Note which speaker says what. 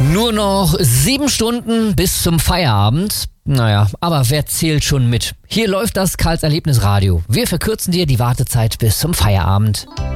Speaker 1: Nur noch 7 Stunden bis zum Feierabend. Naja, aber wer zählt schon mit? Hier läuft das Karls Erlebnisradio. Wir verkürzen dir die Wartezeit bis zum Feierabend.